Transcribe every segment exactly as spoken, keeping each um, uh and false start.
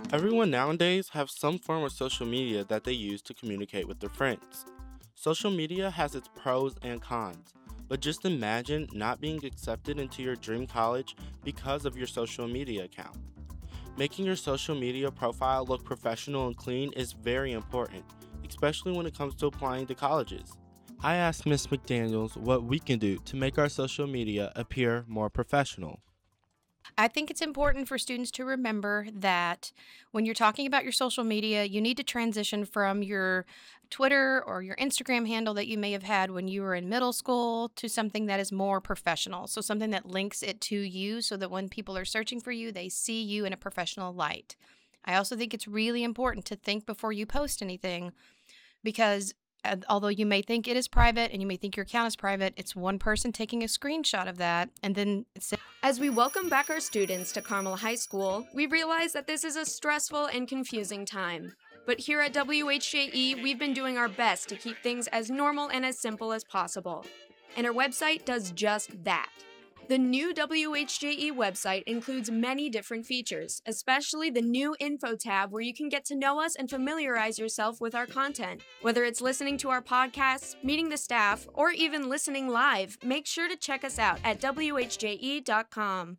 Everyone nowadays have some form of social media that they use to communicate with their friends. Social media has its pros and cons, but just imagine not being accepted into your dream college because of your social media account. Making your social media profile look professional and clean is very important, especially when it comes to applying to colleges. I asked Miss McDaniels what we can do to make our social media appear more professional. I think it's important for students to remember that when you're talking about your social media, you need to transition from your Twitter or your Instagram handle that you may have had when you were in middle school to something that is more professional. So, something that links it to you so that when people are searching for you, they see you in a professional light. I also think it's really important to think before you post anything because uh, although you may think it is private and you may think your account is private, it's one person taking a screenshot of that and then it's As we welcome back our students to Carmel High School, we realize that this is a stressful and confusing time. But here at W H J E, we've been doing our best to keep things as normal and as simple as possible. And our website does just that. The new W H J E website includes many different features, especially the new info tab where you can get to know us and familiarize yourself with our content. Whether it's listening to our podcasts, meeting the staff, or even listening live, make sure to check us out at W H J E dot com.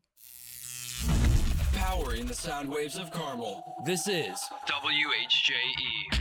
Powering the sound waves of Carmel. This is W H J E.